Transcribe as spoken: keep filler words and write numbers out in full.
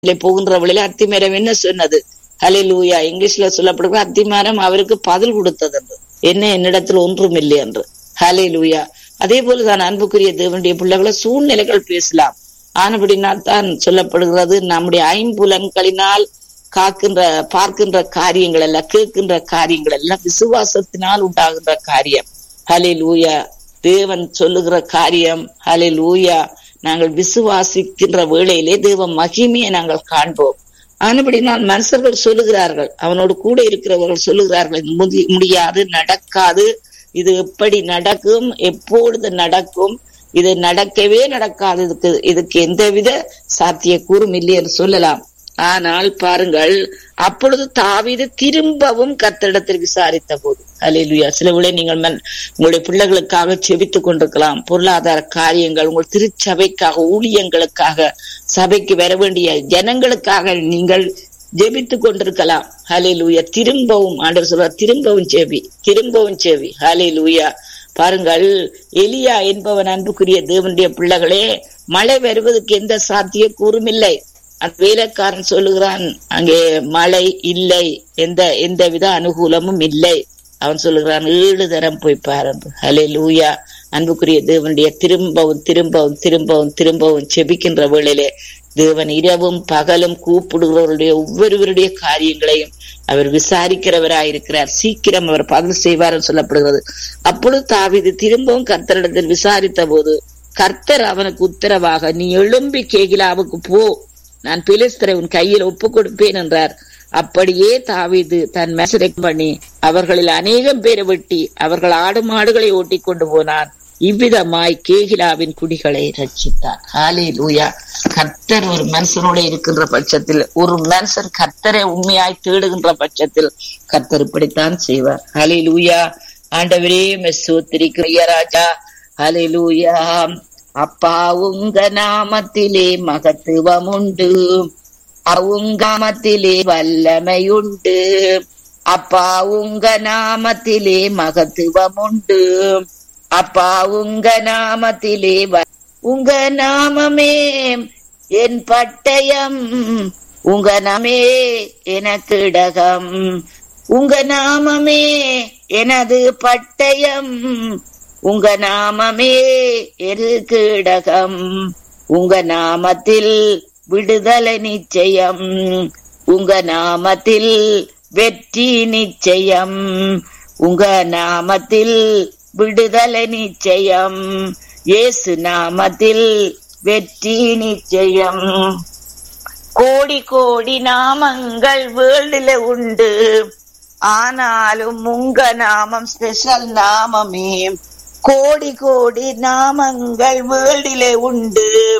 போகின்ற வழியில அத்திமரம் என்ன சொன்னது? ஹல்லேலூயா. இங்கிலீஷ்ல சொல்லப்படுகிற அத்திமரம் அவருக்கு பதில் கொடுத்தது என்று, என்ன என்னிடத்தில் ஒன்றும் இல்லை என்று. ஹல்லேலூயா. அதே போலதான் அன்புக்குரிய தேவனுடைய பிள்ளைகளை சூழ்நிலைகள் பேசலாம். ஆனபடினால் தான் சொல்லப்படுகிறது, நம்முடைய ஐம்புலன்களினால் காக்கின்ற பார்க்கின்ற காரியங்கள் எல்லாம், கேட்கின்ற காரியங்கள் எல்லாம் விசுவாசத்தினால் உண்டாகின்ற காரியம். ஹல்லேலூயா. தேவன் சொல்லுகிற காரியம். ஹல்லேலூயா. நாங்கள் விசுவாசிக்கின்ற வேளையிலே தேவ மகிமையை நாங்கள் காண்போம். ஆனபடினால் மனுஷர்கள் சொல்லுகிறார்கள், அவனோடு கூட இருக்கிறவர்கள் சொல்லுகிறார்கள், முடியாது, நடக்காது, இது எப்படி நடக்கும், எப்பொழுது நடக்கும், இது நடக்கவே நடக்காது, இதுக்கு இதுக்கு எந்தவித சாத்தியக்கூறும் இல்லை என்று சொல்லலாம். ஆனால் பாருங்கள், அப்பொழுது தாவீது திரும்பவும் கர்த்தரிடத்தில் விசாரித்த போது, ஹல்லேலூயா. சில வேளை நீங்கள் உங்களுடைய பிள்ளைகளுக்காக செபித்துக் கொண்டிருக்கலாம், பொருளாதார காரியங்கள், உங்கள் திருச்சபைக்காக, ஊழியங்களுக்காக, சபைக்கு வர வேண்டிய ஜனங்களுக்காக நீங்கள் ஜெபித்துக் கொண்டிருக்கலாம். ஹல்லேலூயா. திரும்பவும் ஆண்டவர் சொல்றார், திரும்பவும் செபி, திரும்பவும் செபி. ஹல்லேலூயா. பாருங்கள், எலியா என்பவன் அன்புக்குரிய தேவனுடைய பிள்ளைகளே, மழை வருவதற்கு எந்த சாத்திய கூறும் இல்லை. அந்த வேலைக்காரன் சொல்லுகிறான், அங்கே மழை இல்லை, எந்த எந்த வித அனுகூலமும் இல்லை. அவன் சொல்லுகிறான், ஏழு தரம் போய் பாரு. ஹல்லேலூயா. அன்புக்குரிய தேவனுடைய திரும்பவும் திரும்பவும் திரும்பவும் திரும்பவும் செபிக்கின்ற வேளையிலே தேவன் இரவும் பகலும் கூப்பிடுகிறவருடைய ஒவ்வொருவருடைய காரியங்களையும் அவர் விசாரிக்கிறவராயிருக்கிறார். சீக்கிரம் அவர் பதில் செய்வார் சொல்லப்படுகிறது. அப்பொழுது தாவீது திரும்பவும் கர்த்தரிடத்தில் விசாரித்த போது கர்த்தர் அவனுக்கு உத்தரவாக, நீ எழும்பி கேகிலாவுக்கு போ, நான் பெலிஸ்தரை உன் கையில் ஒப்பு கொடுப்பேன் என்றார். அப்படியே தாவீது தன் மனசை பண்ணி அவர்களில் அநேகம் பேரை வெட்டி அவர்கள் ஆடு மாடுகளை ஓட்டி கொண்டு போனார். இவ்விதமாய் கேகிலாவின் குடிகளை ரட்சித்தார். ஹல்லேலூயா. கர்த்தர் ஒரு மனுஷனோட இருக்கின்ற பட்சத்தில், ஒரு மனுஷன் கர்த்தரை உண்மையாய் தேடுகின்ற பட்சத்தில் கர்த்தர் இப்படித்தான் செய்வார். ஹல்லேலூயா. ஆண்டவரே மெஸ்ஸோத்திரிக்கிற ராஜா. ஹல்லேலூயா. அப்பா உங்க நாமத்திலே மகத்துவம் உண்டு, உங்க நாமத்திலே வல்லமையுண்டு. அப்பா உங்க நாமத்திலே மகத்துவம் உண்டு, அப்பா உங்க நாமத்திலே, உங்க நாமமே என் பட்டயம், உங்க நாமே எனக்கு இடகம், உங்க நாமமே எனது பட்டயம், உங்க நாமமே எனக்கு இடகம், உங்க நாமத்தில் விடுதலை நிச்சயம், உங்க நாமத்தில் வெற்றி நிச்சயம், உங்க நாமத்தில் விடுதலை நிச்சயம், இயேசு நாமத்தில் வெற்றி நிச்சயம். கோடி கோடி நாமங்கள் வேர்ல்டுல உண்டு, ஆனாலும் உங்க நாமம் ஸ்பெஷல் நாமமே. கோடி கோடி நாமங்கள் வேர்ல்டிலே உண்டு,